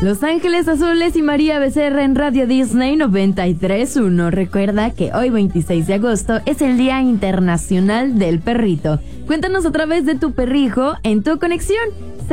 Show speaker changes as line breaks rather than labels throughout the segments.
Los Ángeles Azules y María Becerra en Radio Disney 93.1. Recuerda que hoy 26 de agosto es el Día Internacional del Perrito. Cuéntanos a través de tu perrijo en tu conexión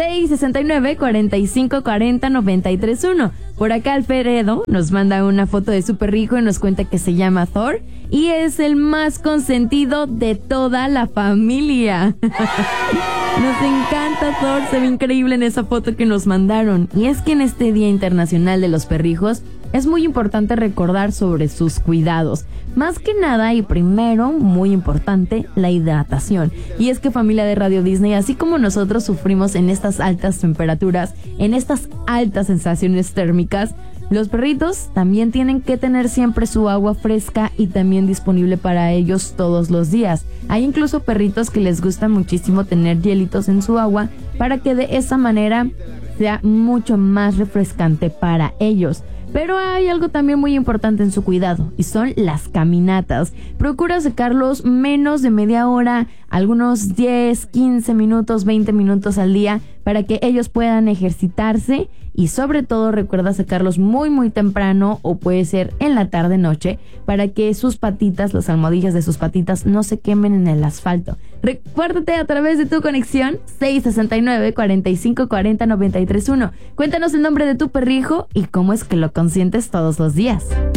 669-4540-931. Por acá Alfredo nos manda una foto de su perrijo y nos cuenta que se llama Thor y es el más consentido de toda la familia. Nos encanta Thor, se ve increíble en esa foto que nos mandaron. Y es que en este Día Internacional de los Perrijos es muy importante recordar sobre sus cuidados. Más que nada y primero, muy importante, la hidratación. Y es que familia de Radio Disney, así como nosotros sufrimos en estas altas temperaturas, en estas altas sensaciones térmicas, los perritos también tienen que tener siempre su agua fresca y también disponible para ellos todos los días. Hay incluso perritos que les gusta muchísimo tener hielitos en su agua para que de esa manera sea mucho más refrescante para ellos. Pero hay algo también muy importante en su cuidado y son las caminatas. Procura sacarlos menos de media hora, algunos 10, 15 minutos, 20 minutos al día para que ellos puedan ejercitarse y sobre todo recuerda sacarlos muy muy temprano o puede ser en la tarde noche para que sus patitas, las almohadillas de sus patitas no se quemen en el asfalto. Recuérdate a través de tu conexión 669-4540-931. Cuéntanos el nombre de tu perrijo y cómo es que lo consientes todos los días.